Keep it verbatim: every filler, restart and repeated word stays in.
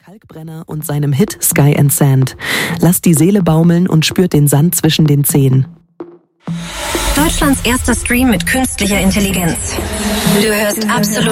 Kalkbrenner und seinem Hit Sky and Sand. Lasst die Seele baumeln und spürt den Sand zwischen den Zehen. Deutschlands erster Stream mit künstlicher Intelligenz. Du hörst Absolut